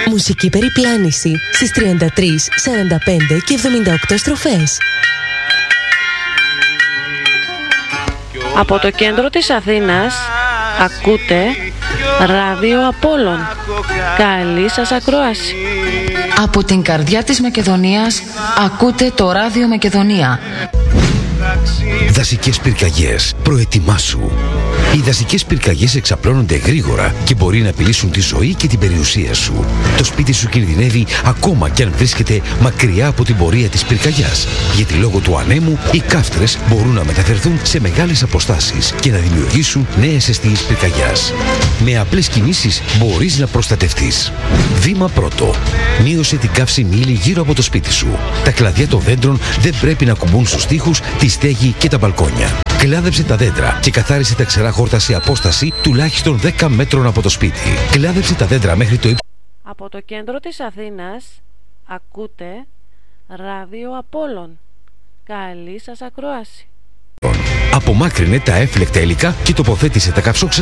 Μουσική περιπλάνηση στις 33, 45 και 78 στροφές. Από το κέντρο της Αθήνας ακούτε Ράδιο Απόλλων. Καλή σας ακρόαση. Από την καρδιά της Μακεδονίας ακούτε το Ράδιο Μακεδονία. Δασικές πυρκαγιές, προετοιμάσου. Οι δασικές πυρκαγιές εξαπλώνονται γρήγορα και μπορεί να απειλήσουν τη ζωή και την περιουσία σου. Το σπίτι σου κινδυνεύει ακόμα κι αν βρίσκεται μακριά από την πορεία της πυρκαγιάς. Γιατί λόγω του ανέμου οι κάφτρες μπορούν να μεταφερθούν σε μεγάλες αποστάσεις και να δημιουργήσουν νέες αιστείες πυρκαγιάς. Με απλές κινήσεις μπορείς να προστατευτείς. Βήμα πρώτο. Μείωσε την καύση ύλη γύρω από το σπίτι σου. Τα κλαδιά των δέντρων δεν πρέπει να κουμπούν στους τοίχους, τη στέγη και τα μπαλκόνια. Κλάδεψε τα δέντρα και καθάρισε τα ξερά χόρτα σε απόσταση τουλάχιστον 10 μέτρων από το σπίτι. Κλάδεψε τα δέντρα μέχρι το ύψος. Από το κέντρο της Αθήνας ακούτε Ράδιο Απόλλων. Καλή σας ακρόαση. Απομάκρυνε τα έφλεκτα υλικά και τοποθέτησε τα καυσόξυλα